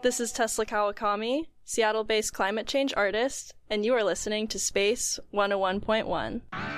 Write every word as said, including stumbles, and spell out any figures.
This is Tesla Kawakami, Seattle-based climate change artist, and you are listening to Space one oh one point one.